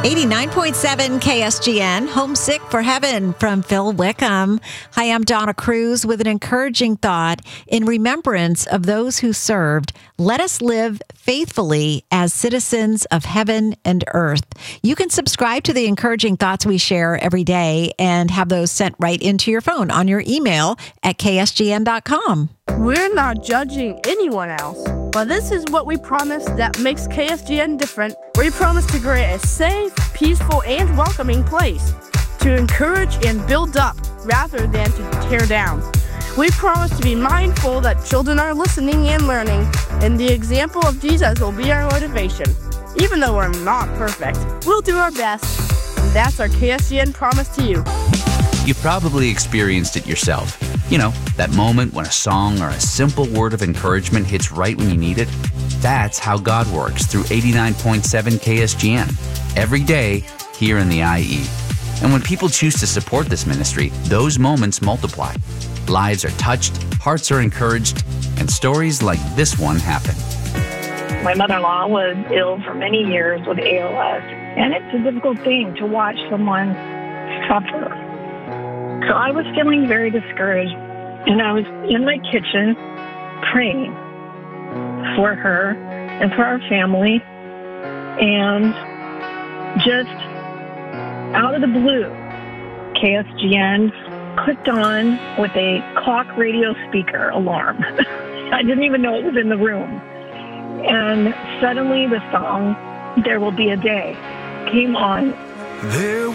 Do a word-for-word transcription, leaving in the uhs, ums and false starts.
eighty-nine point seven K S G N, Homesick for Heaven from Phil Wickham. Hi, I'm Donna Cruz with an encouraging thought. In remembrance of those who served, let us live faithfully as citizens of heaven and earth. You can subscribe to the encouraging thoughts we share every day and have those sent right into your phone on your email at K S G N dot com. We're not judging anyone else, but this is what we promise that makes K S G N different. We promise to create a safe, peaceful, and welcoming place to encourage and build up rather than to tear down. We promise to be mindful that children are listening and learning, and the example of Jesus will be our motivation. Even though we're not perfect, we'll do our best, and that's our K S G N promise to you. You've probably experienced it yourself. You know, that moment when a song or a simple word of encouragement hits right when you need it. That's how God works through eighty-nine point seven K S G N, every day here in the I E. And when people choose to support this ministry, those moments multiply. Lives are touched, hearts are encouraged, and stories like this one happen. My mother-in-law was ill for many years with A L S, and it's a difficult thing to watch someone suffer. So I was feeling very discouraged, and I was in my kitchen praying for her and for our family, and just out of the blue, K S G N clicked on with a clock radio speaker alarm. I didn't even know it was in the room. And suddenly the song, There Will Be a Day, came on. There